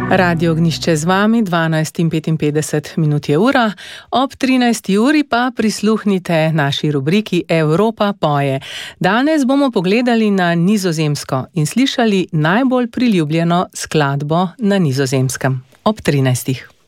Radio Ognjišče z vami, 12:55 je ura, ob 13. uri pa prisluhnite naši rubriki Evropa poje. Danes bomo pogledali na Nizozemsko in slišali najbolj priljubljeno skladbo na Nizozemskem. Ob 13.